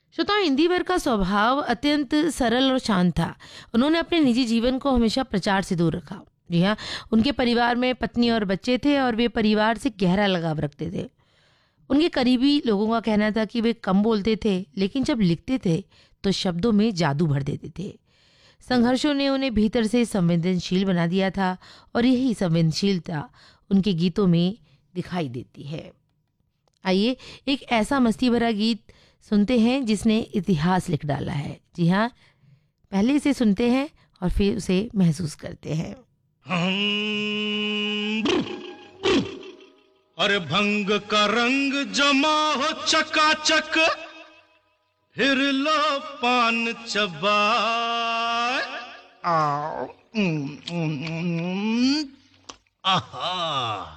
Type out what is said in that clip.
श्रोताओं, इंदिवर का स्वभाव अत्यंत सरल और शांत था। उन्होंने अपने निजी जीवन को हमेशा प्रचार से दूर रखा। जी हाँ, उनके परिवार में पत्नी और बच्चे थे और वे परिवार से गहरा लगाव रखते थे। उनके करीबी लोगों का कहना था कि वे कम बोलते थे, लेकिन जब लिखते थे तो शब्दों में जादू भर देते थे। संघर्षों ने उन्हें भीतर से संवेदनशील बना दिया था और यही संवेदनशीलता उनके गीतों में दिखाई देती है। आइए एक ऐसा मस्ती भरा गीत सुनते हैं जिसने इतिहास लिख डाला है। जी हाँ, पहले इसे सुनते हैं और फिर उसे महसूस करते हैं। अरे भंग का रंग जमा हो चकाचक, फिर लो पान चबाए। आहा,